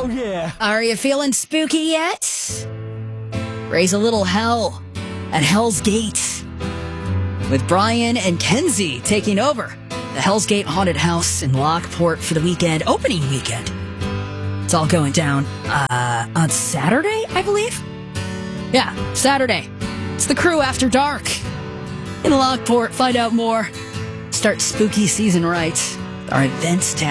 Oh, yeah. Are you feeling spooky yet? Raise a little hell at Hell's Gate with Brian and Kenzie taking over the Hell's Gate Haunted House in Lockport for the weekend, opening weekend. It's all going down on Saturday, I believe. Yeah, Saturday. It's the Crew After Dark in Lockport. Find out more. Start spooky season right. Our events tab.